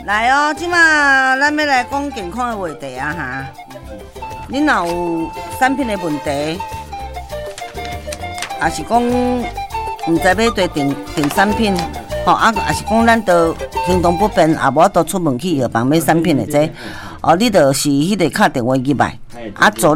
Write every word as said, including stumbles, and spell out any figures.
来哦，即马咱要来讲健康的话题啊哈。恁若有产品的问题，也是讲毋知要对订订产品，吼啊，也是讲咱都行动不便，也无法度出门去药房买产品的这，哦，你就是迄个敲电话入来，啊，做